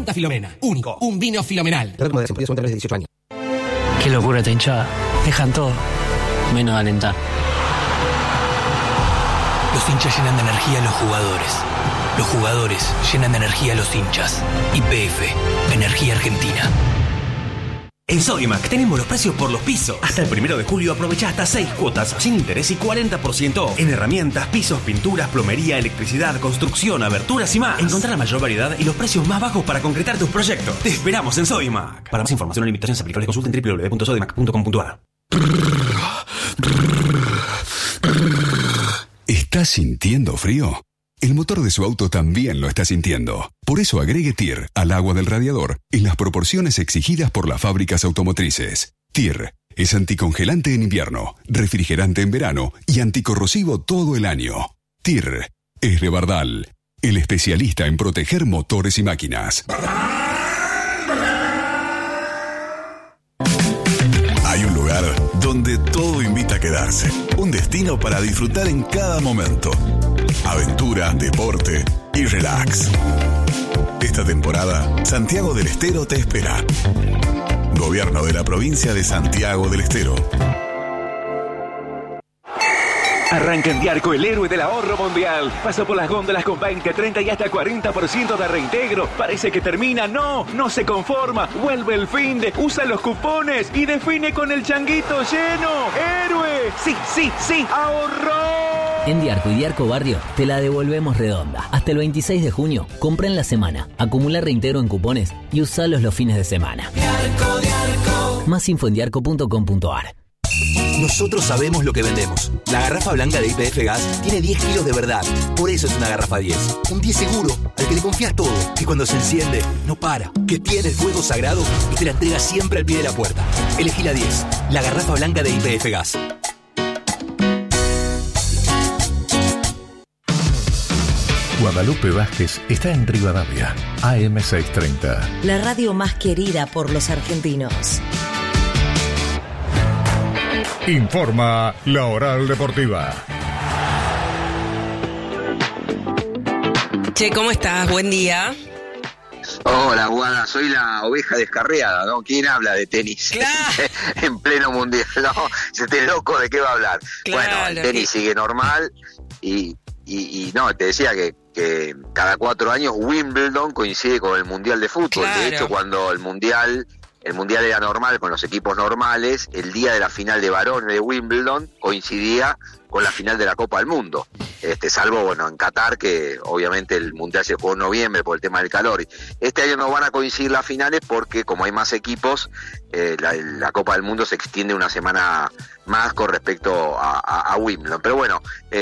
Santa Filomena. Único. Un vino filomenal. La recomendación podría ser menores de 18 años. Qué locura esta hinchada. Dejan todo, menos de alentar. Los hinchas llenan de energía a los jugadores. Los jugadores llenan de energía a los hinchas. YPF, Energía Argentina. En Sodimac tenemos los precios por los pisos. Hasta el 1 de julio aprovecha hasta 6 cuotas sin interés y 40% off en herramientas, pisos, pinturas, plomería, electricidad, construcción, aberturas y más. Encontrá la mayor variedad y los precios más bajos para concretar tus proyectos. Te esperamos en Sodimac. Para más información o limitaciones aplicables consulta en www.sodimac.com.ar. ¿Estás sintiendo frío? El motor de su auto también lo está sintiendo. Por eso agregue TIR al agua del radiador en las proporciones exigidas por las fábricas automotrices. TIR es anticongelante en invierno, refrigerante en verano y anticorrosivo todo el año. TIR es de Bardal, el especialista en proteger motores y máquinas. Hay un lugar donde todo invita a quedarse. Un destino para disfrutar en cada momento. Aventura, deporte y relax. Esta temporada, Santiago del Estero te espera. Gobierno de la provincia de Santiago del Estero. Arranca en Diarco el héroe del ahorro mundial. Pasó por las góndolas con 20, 30 y hasta 40% de reintegro. Parece que termina. No se conforma. Vuelve el finde, usa los cupones y define con el changuito lleno. ¡Héroe! Sí, ahorró. En Diarco y Diarco Barrio te la devolvemos redonda. Hasta el 26 de junio, compra en la semana, acumula reintegro en cupones y usalos los fines de semana. Diarco. Más info en diarco.com.ar. Nosotros sabemos lo que vendemos. La garrafa blanca de YPF Gas tiene 10 kilos de verdad. Por eso es una garrafa 10. Un 10 seguro, al que le confías todo. Que cuando se enciende, no para. Que tiene el fuego sagrado y te la entrega siempre al pie de la puerta. Elegí la 10. La garrafa blanca de YPF Gas. Guadalupe Vázquez está en Rivadavia, AM 630. La radio más querida por los argentinos. Informa La Oral Deportiva. Che, ¿cómo estás? Buen día. Hola, Guada, soy la oveja descarriada, ¿no? ¿Quién habla de tenis? Claro. En pleno mundial, ¿no? Se esté loco de qué va a hablar. Claro, bueno, el tenis sigue normal y no, te decía que cada 4 años Wimbledon coincide con el Mundial de Fútbol. Claro. De hecho, cuando el Mundial era normal con los equipos normales, el día de la final de varones de Wimbledon coincidía con la final de la Copa del Mundo. Salvo, bueno, en Qatar, que obviamente el Mundial se jugó en noviembre por el tema del calor. Este año no van a coincidir las finales porque, como hay más equipos, la Copa del Mundo se extiende una semana más con respecto a Wimbledon. Pero bueno,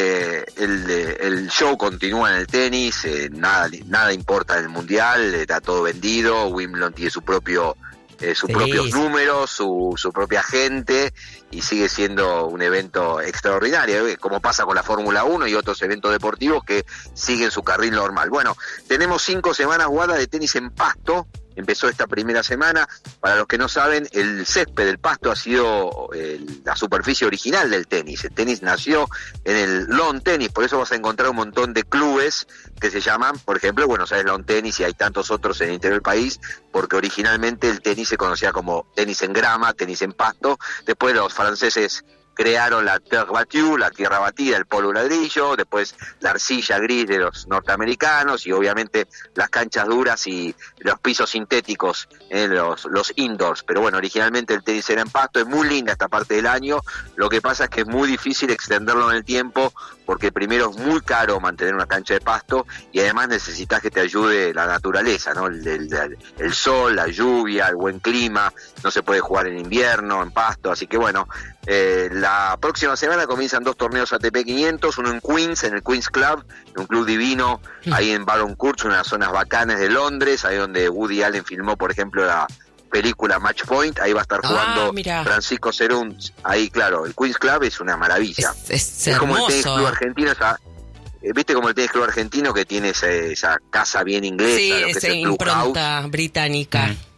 el show continúa en el tenis, nada importa en el Mundial, está todo vendido, Wimbledon tiene sus propios números, su propia gente, y sigue siendo un evento extraordinario, como pasa con la Fórmula 1 y otros eventos deportivos que siguen su carril normal. Bueno, tenemos 5 semanas, Guada, de tenis en pasto. Empezó esta primera semana. Para los que no saben, el césped del pasto ha sido la superficie original del tenis. El tenis nació en el lawn tenis, por eso vas a encontrar un montón de clubes que se llaman, por ejemplo, Buenos Aires Lawn Tennis, y hay tantos otros en el interior del país, porque originalmente el tenis se conocía como tenis en grama, tenis en pasto. Después los franceses crearon la terre battue, la tierra batida, el polvo ladrillo, después la arcilla gris de los norteamericanos y obviamente las canchas duras y los pisos sintéticos en los indoors. Pero bueno, originalmente el tenis era en pasto. Es muy linda esta parte del año. Lo que pasa es que es muy difícil extenderlo en el tiempo porque primero es muy caro mantener una cancha de pasto y además necesitas que te ayude la naturaleza, ¿no? El sol, la lluvia, el buen clima. No se puede jugar en invierno, en pasto, así que bueno, la próxima semana comienzan 2 torneos ATP 500, uno en Queens, en el Queens Club, un club divino, ahí en Baron Court, una de las zonas bacanas de Londres, ahí donde Woody Allen filmó, por ejemplo, la película Match Point. Ahí va a estar jugando Francisco Cerún. Ahí, claro, el Queens Club es una maravilla. Es como el hermoso. Tenis Club Argentino, ¿viste como el Tenis Club Argentino que tiene esa casa bien inglesa? Sí, lo que esa es el Club impronta House británica.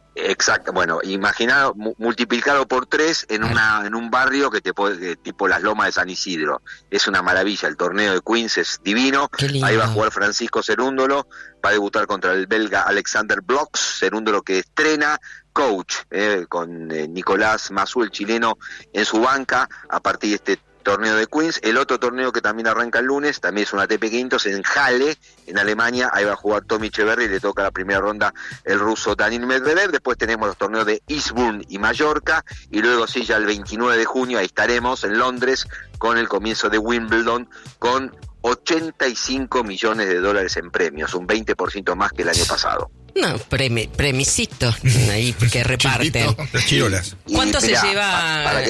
Exacto, bueno, imaginado, multiplicado por 3 en un barrio que te puede, tipo las Lomas de San Isidro. Es una maravilla, el torneo de Queens es divino. Ahí va a jugar Francisco Cerúndolo, va a debutar contra el belga Alexander Blox, Cerúndolo que estrena coach, con Nicolás Mazú, el chileno, en su banca a partir de este torneo de Queens. El otro torneo que también arranca el lunes, también es un ATP 500 en Halle, en Alemania. Ahí va a jugar Tommy Echeverry, le toca la primera ronda el ruso Daniil Medvedev. Después tenemos los torneos de Eastbourne y Mallorca, y luego sí, ya el 29 de junio ahí estaremos en Londres con el comienzo de Wimbledon, con $85 millones en premios, un 20% más que el año pasado. No, premisito ahí que reparten. Las chirolas. ¿Cuánto se lleva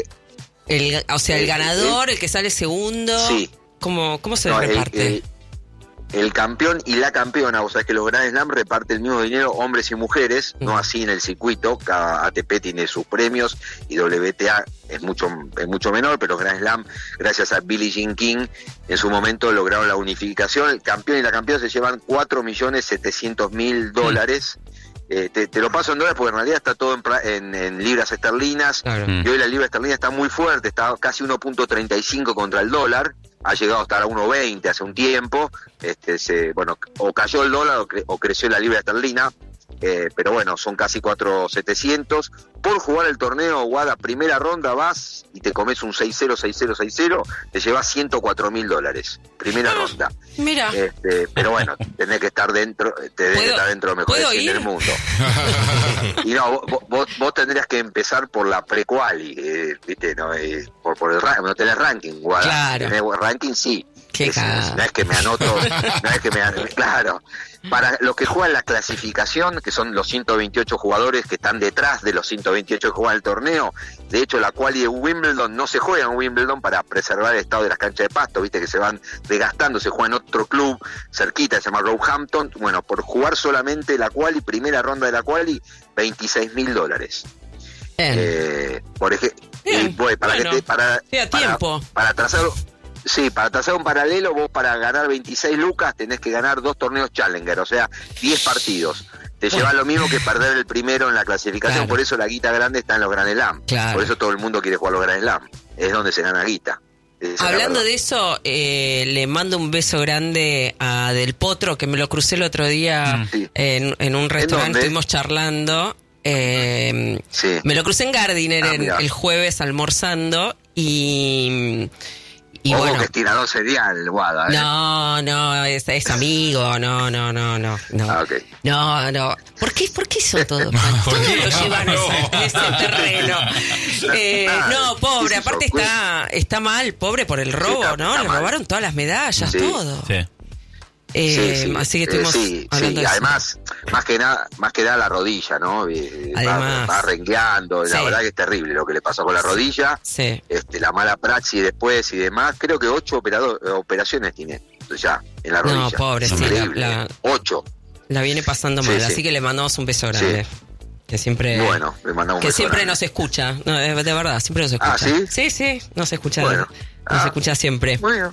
el ganador, el que sale segundo? Sí. ¿Cómo se reparte? El campeón y la campeona, vos sabés que los Grand Slam reparten el mismo dinero, hombres y mujeres, no así en el circuito. Cada ATP tiene sus premios y WTA es mucho menor, pero Grand Slam, gracias a Billie Jean King, en su momento lograron la unificación. El campeón y la campeona se llevan $4.700.000. Te lo paso en dólares porque en realidad está todo en libras esterlinas. Claro. Y hoy la libra esterlina está muy fuerte, está casi 1.35 contra el dólar. Ha llegado hasta 1.20 hace un tiempo. O cayó el dólar o creció la libra esterlina. Pero bueno, son casi 4.700. Por jugar el torneo, Guada, primera ronda vas y te comes un 6-0, 6-0, 6-0, te llevas $104.000. Primera ronda. Mira. Pero bueno, tenés que estar dentro, de los mejores del mundo. Y no, vos tendrías que empezar por la pre-quali, ¿viste? No, por el ranking, no tenés ranking, Guada. Claro. Tenés ranking, sí. No es que me anoto, claro. Para los que juegan la clasificación, que son los 128 jugadores que están detrás de los 128 que juegan el torneo, de hecho la quali de Wimbledon no se juega en Wimbledon para preservar el estado de las canchas de pasto, viste que se van desgastando, se juega en otro club cerquita, se llama Roehampton. Bueno, por jugar solamente la quali, primera ronda de la quali, $26.000. Por ejemplo, para trazar. Sí, para trazar un paralelo, vos para ganar 26 lucas tenés que ganar 2 torneos Challenger, o sea, 10 partidos. Te llevas lo mismo que perder el primero en la clasificación, claro. Por eso la guita grande está en los Grand Slam. Claro. Por eso todo el mundo quiere jugar los Grand Slam. Es donde se gana guita. Hablando de eso, le mando un beso grande a Del Potro, que me lo crucé el otro día en un restaurante, estuvimos charlando. Me lo crucé en Gardiner el jueves almorzando y ojo, bueno, que es tirador serial, Guada. No, es amigo, no. Okay. No. ¿Por qué son todos? Todos lo llevan a ese terreno. No, pobre, aparte está mal, pobre por el robo, ¿no? Le robaron todas las medallas, todo. Sí. Así que estuvimos hablando de eso. Además, más que nada la rodilla, ¿no? Va rengueando, la verdad que es terrible lo que le pasó con la rodilla. Sí. La mala praxis después y demás, creo que 8 operaciones tiene ya en la rodilla. No, pobre, es increíble. 8. La viene pasando mal, así que le mandamos un beso grande. Que siempre, le mandamos un beso siempre grande. Nos escucha, no, de verdad, siempre nos escucha. ¿Ah, sí? Sí, nos escucha, nos escucha siempre. Bueno.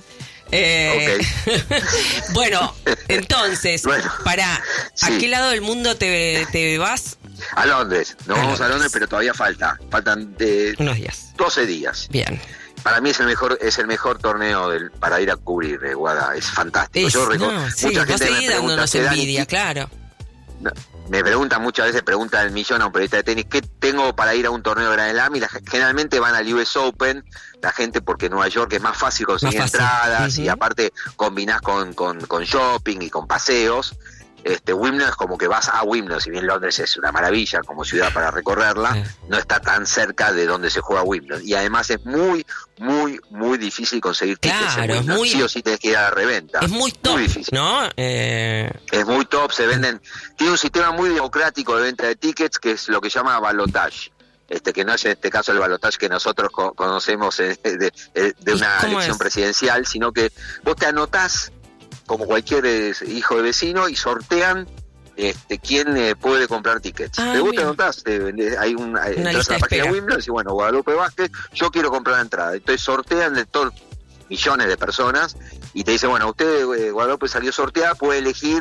Bueno, entonces, ¿a qué lado del mundo te vas? A Londres, vamos a Londres, pero todavía faltan unos días, 12 días. Bien. Para mí es el mejor torneo para ir a cubrir, Guada, es fantástico. Mucha gente me pregunta, envidia, claro. Me preguntan muchas veces, pregunta el millón a un periodista de tenis, ¿qué tengo para ir a un torneo de Grand Slam? Y generalmente van al US Open, la gente, porque en Nueva York es más fácil conseguir entradas, y aparte combinás con shopping y con paseos. Wimbledon es como que vas a Wimbledon, si bien Londres es una maravilla como ciudad para recorrerla, no está tan cerca de donde se juega Wimbledon, y además es muy, muy, muy difícil conseguir tickets. Claro, sí o sí tenés que ir a la reventa. Es muy top, muy difícil, ¿no? Es muy top, se venden, tiene un sistema muy democrático de venta de tickets, que es lo que llama balotage. Que no es en este caso el balotage que nosotros conocemos de una elección presidencial, sino que vos te anotás como cualquier hijo de vecino y sortean quién puede comprar tickets. ¿Te gusta? ¿Notás? Entras a la página de Wimbledon y decís, bueno, Guadalupe Vázquez, yo quiero comprar la entrada. Entonces sortean de todos millones de personas y te dicen, bueno, usted, Guadalupe, salió sorteada, puede elegir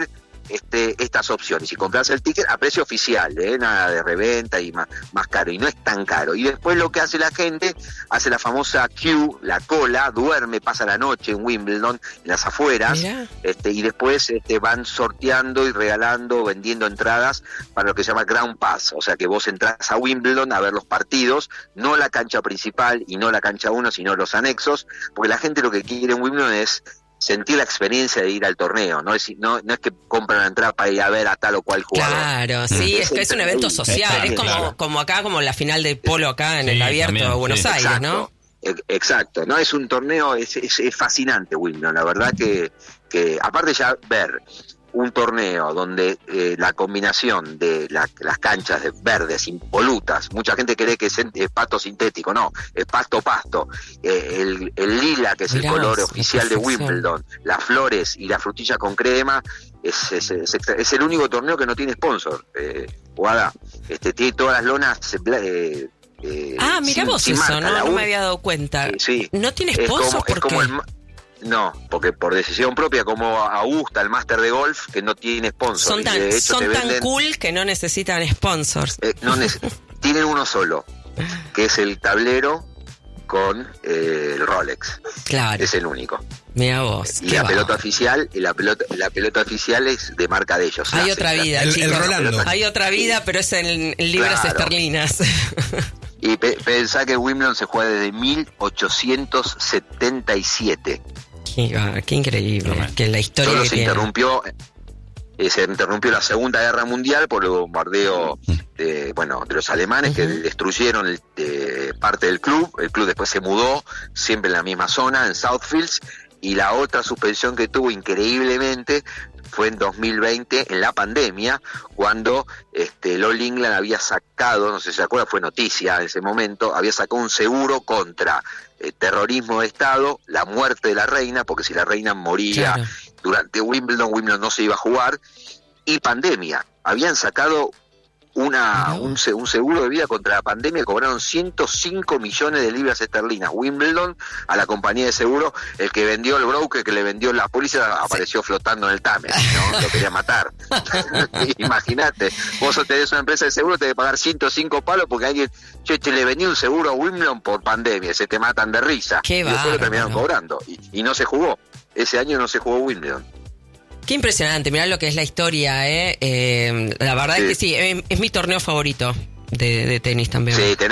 estas opciones y compras el ticket a precio oficial, nada de reventa y más caro, y no es tan caro. Y después lo que hace la gente, hace la famosa queue, la cola, duerme, pasa la noche en Wimbledon, en las afueras, y después van sorteando y regalando, vendiendo entradas para lo que se llama Ground Pass, o sea que vos entrás a Wimbledon a ver los partidos, no la cancha principal y no la cancha 1, sino los anexos, porque la gente lo que quiere en Wimbledon es sentir la experiencia de ir al torneo, no es que compran la entrada para ir a ver a tal o cual jugador. Claro, sí, es un evento social, es como acá, como la final de polo acá en el Abierto de Buenos Aires, exacto, ¿no? Exacto, no es un torneo, es fascinante Wimbledon, la verdad que aparte ya ver un torneo donde la combinación de las canchas de verdes, impolutas, mucha gente cree que es pasto sintético, no, es pasto, el lila, que es el color oficial de Wimbledon, las flores y la frutilla con crema, es el único torneo que no tiene sponsor, Guada, tiene todas las lonas mirá vos eso, no me había dado cuenta. Sí, ¿no tiene sponsor? ¿Por qué? No, porque por decisión propia, como Augusta, el máster de golf, que no tiene sponsor. Son tan cool que no necesitan sponsors. Tienen uno solo, que es el tablero con el Rolex. Claro. Es el único. Mira vos. Y la pelota oficial, la pelota oficial es de marca de ellos. Hay otra vida, chicos. Hay otra vida, pero es en libras esterlinas. Y pensá que Wimbledon se juega desde 1877. Qué increíble, que la historia solo que se interrumpió la Segunda Guerra Mundial por el bombardeo de los alemanes que destruyeron parte del club. El club después se mudó siempre en la misma zona, en Southfields, y la otra suspensión que tuvo increíblemente fue en 2020, en la pandemia, cuando el All England había sacado, no sé si se acuerda, fue noticia en ese momento, había sacado un seguro contra terrorismo de Estado, la muerte de la reina, porque si la reina moría durante Wimbledon no se iba a jugar, y pandemia. Habían sacado un seguro de vida contra la pandemia, cobraron 105 millones de libras esterlinas. Wimbledon, a la compañía de seguro, el que vendió, el broker que le vendió la policía, apareció flotando en el Támesis, ¿no? Lo quería matar. Imagínate, vos tenés una empresa de seguro, te debe pagar 105 palos porque alguien, te le vendió un seguro a Wimbledon por pandemia, se te matan de risa. Qué y después lo terminaron cobrando. Y no se jugó. Ese año no se jugó Wimbledon. Qué impresionante, mirá lo que es la historia, La verdad es que sí, es mi torneo favorito de tenis también. Sí,